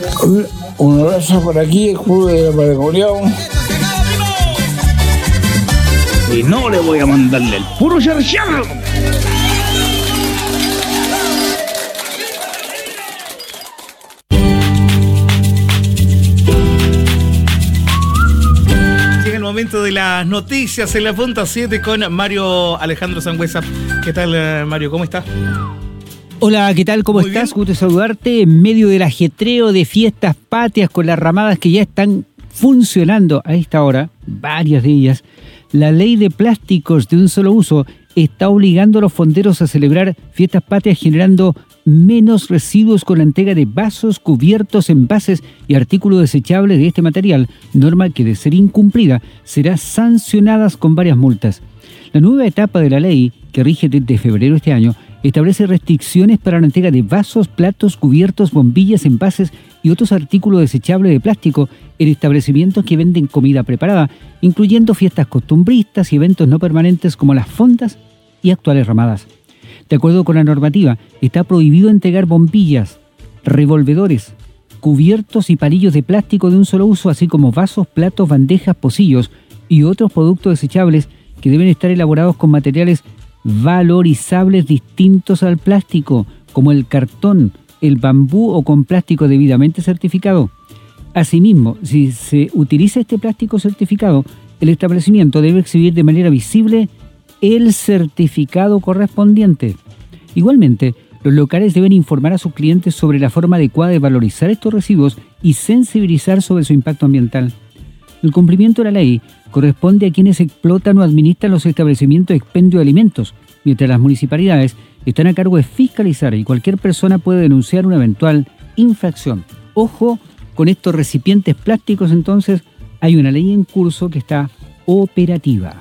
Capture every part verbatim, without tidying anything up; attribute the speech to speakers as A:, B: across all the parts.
A: Un abrazo por aquí, el club de la Paracoleado.
B: Y no le voy a mandarle el puro charchar. Llega el momento de las noticias en la punta siete con Mario Alejandro Sangüesa. ¿Qué tal, Mario? ¿Cómo estás?
C: Hola, ¿qué tal? ¿Cómo
B: Muy
C: estás?
B: bien.
C: Gusto saludarte en medio del ajetreo de fiestas patrias con las ramadas que ya están funcionando a esta hora, varias de ellas. La ley de plásticos de un solo uso está obligando a los fonderos a celebrar fiestas patrias generando menos residuos con la entrega de vasos, cubiertos, envases y artículos desechables de este material, norma que de ser incumplida será sancionada con varias multas. La nueva etapa de la ley, que rige desde febrero de este año, establece restricciones para la entrega de vasos, platos, cubiertos, bombillas, envases y otros artículos desechables de plástico en establecimientos que venden comida preparada, incluyendo fiestas costumbristas y eventos no permanentes como las fondas y actuales ramadas. De acuerdo con la normativa, está prohibido entregar bombillas, revolvedores, cubiertos y palillos de plástico de un solo uso, así como vasos, platos, bandejas, pocillos y otros productos desechables que deben estar elaborados con materiales valorizables distintos al plástico, como el cartón, el bambú o con plástico debidamente certificado. Asimismo, si se utiliza este plástico certificado, el establecimiento debe exhibir de manera visible el certificado correspondiente. Igualmente, los locales deben informar a sus clientes sobre la forma adecuada de valorizar estos residuos y sensibilizar sobre su impacto ambiental. El cumplimiento de la ley corresponde a quienes explotan o administran los establecimientos de expendio de alimentos, mientras las municipalidades están a cargo de fiscalizar y cualquier persona puede denunciar una eventual infracción. Ojo con estos recipientes plásticos, entonces, hay una ley en curso que está operativa.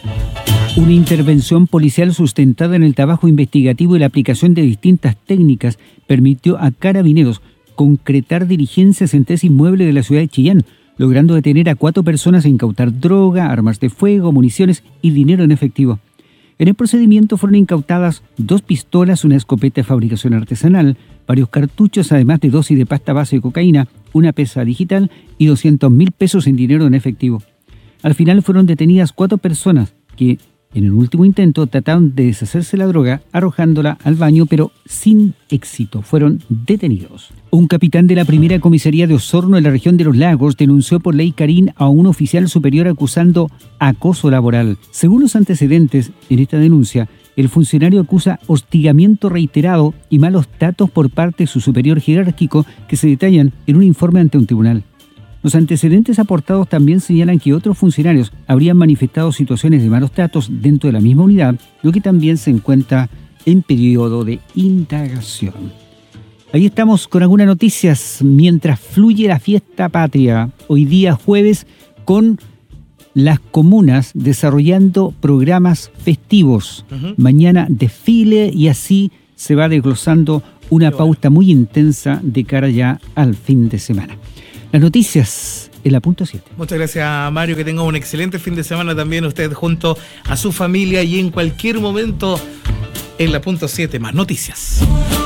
C: Una intervención policial sustentada en el trabajo investigativo y la aplicación de distintas técnicas permitió a Carabineros concretar diligencias en tres inmuebles de la ciudad de Chillán, logrando detener a cuatro personas e incautar droga, armas de fuego, municiones y dinero en efectivo. En el procedimiento fueron incautadas dos pistolas, una escopeta de fabricación artesanal, varios cartuchos, además de dosis de pasta base de cocaína, una pesa digital y doscientos mil pesos en dinero en efectivo. Al final fueron detenidas cuatro personas que, en el último intento, trataron de deshacerse la droga arrojándola al baño, pero sin éxito. Fueron detenidos. Un capitán de la primera comisaría de Osorno en la región de Los Lagos denunció por ley Carín a un oficial superior acusando acoso laboral. Según los antecedentes en esta denuncia, el funcionario acusa hostigamiento reiterado y malos tratos por parte de su superior jerárquico que se detallan en un informe ante un tribunal. Los antecedentes aportados también señalan que otros funcionarios habrían manifestado situaciones de malos tratos dentro de la misma unidad, lo que también se encuentra en periodo de indagación. Ahí estamos con algunas noticias mientras fluye la fiesta patria. Hoy día jueves con las comunas desarrollando programas festivos. Uh-huh. Mañana desfile y así se va desglosando una pauta muy intensa de cara ya al fin de semana. Las noticias en la punto siete.
B: Muchas gracias, Mario, que tenga un excelente fin de semana también usted junto a su familia y en cualquier momento en la punto siete más noticias.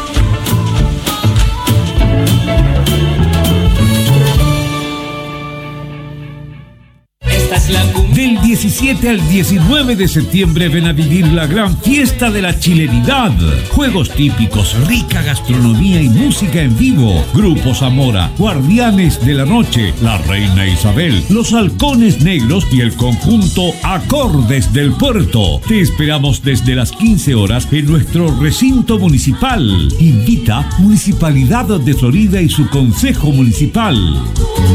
D: Del diecisiete al diecinueve de septiembre ven a vivir la gran fiesta de la chilenidad. Juegos típicos, rica gastronomía y música en vivo. Grupo Zamora, Guardianes de la Noche, La Reina Isabel, Los Halcones Negros y el conjunto Acordes del Puerto. Te esperamos desde las quince horas en nuestro recinto municipal. Invita Municipalidad de Florida y su Consejo Municipal.